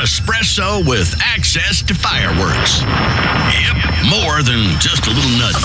espresso with access to fireworks. Yep, more than just a little nut